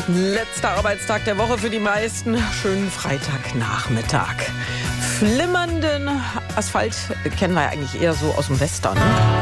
Letzter Arbeitstag der Woche für die meisten. Schönen Freitagnachmittag. Flimmernden Asphalt kennen wir ja eigentlich eher so aus dem Western.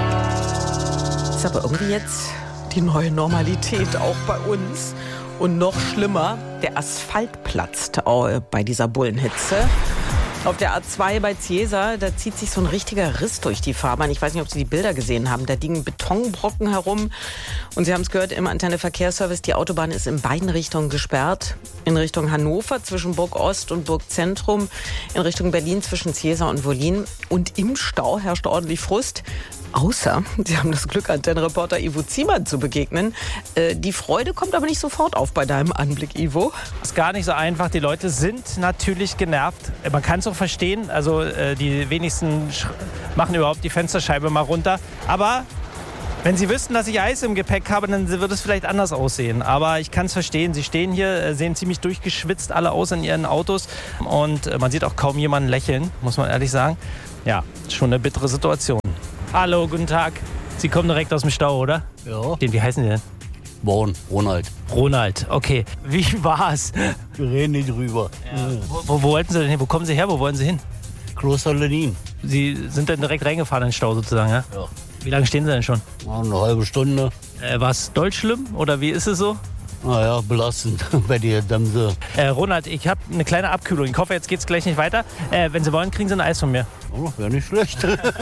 Ist aber irgendwie jetzt die neue Normalität auch bei uns. Und noch schlimmer, der Asphalt platzt bei dieser Bullenhitze. Auf der A2 bei Ciesa, da zieht sich so ein richtiger Riss durch die Fahrbahn. Ich weiß nicht, ob Sie die Bilder gesehen haben. Da liegen Betonbrocken herum. Und Sie haben es gehört im Antenne Verkehrsservice, die Autobahn ist in beiden Richtungen gesperrt. In Richtung Hannover zwischen Burg Ost und Burg Zentrum. In Richtung Berlin zwischen Ciesa und Wollin. Und im Stau herrscht ordentlich Frust. Außer, Sie haben das Glück, Antenne-Reporter Ivo Ziemann zu begegnen. Die Freude kommt aber nicht sofort auf bei deinem Anblick, Ivo. Ist gar nicht so einfach. Die Leute sind natürlich genervt. Man kann es auch verstehen. Also die wenigsten machen überhaupt die Fensterscheibe mal runter. Aber wenn Sie wüssten, dass ich Eis im Gepäck habe, dann würde es vielleicht anders aussehen. Aber ich kann es verstehen. Sie stehen hier, sehen ziemlich durchgeschwitzt alle aus in ihren Autos. Und man sieht auch kaum jemanden lächeln, muss man ehrlich sagen. Ja, schon eine bittere Situation. Hallo, guten Tag. Sie kommen direkt aus dem Stau, oder? Ja. Wie heißen Sie denn? Ronald. Ronald, okay. Wie war's? Wir reden nicht drüber. Ja. Wo wollten Sie denn hin? Wo kommen Sie her? Wo wollen Sie hin? Kloster Lenin. Sie sind dann direkt reingefahren in den Stau sozusagen, ja? Ja. Wie lange stehen Sie denn schon? Eine halbe Stunde. War es doll schlimm oder wie ist es so? Naja, belastend bei der Dämse. Ronald, ich habe eine kleine Abkühlung. Ich hoffe, jetzt geht's gleich nicht weiter. Wenn Sie wollen, kriegen Sie ein Eis von mir. Oh, wäre nicht schlecht.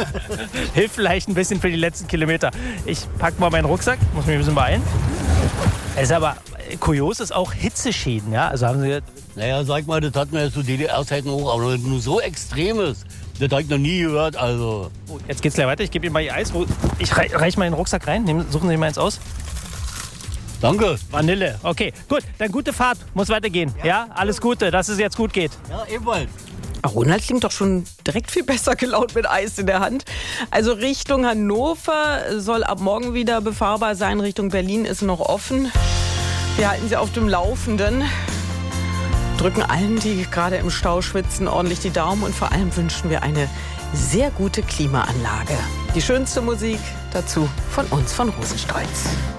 Hilft vielleicht ein bisschen für die letzten Kilometer. Ich packe mal meinen Rucksack, muss mich ein bisschen beeilen. Es ist aber kurios ist auch Hitzeschäden, ja? Also haben Sie... Naja, sag mal, das hatten wir ja zu DDR-Zeiten auch, aber nur so Extremes. Das habe ich noch nie gehört, also. Jetzt geht's gleich weiter. Ich gebe Ihnen mal Ihr Eis. Ich reiche mal den Rucksack rein. Suchen Sie mal eins aus. Danke. Vanille. Okay, gut. Dann gute Fahrt. Muss weitergehen. Ja, alles Gute, dass es jetzt gut geht. Ja, ebenfalls. Ronald klingt doch schon direkt viel besser gelaunt mit Eis in der Hand. Also Richtung Hannover soll ab morgen wieder befahrbar sein. Richtung Berlin ist noch offen. Wir halten Sie auf dem Laufenden. Drücken allen, die gerade im Stau schwitzen, ordentlich die Daumen. Und vor allem wünschen wir eine sehr gute Klimaanlage. Die schönste Musik dazu von uns, von Rosenstolz.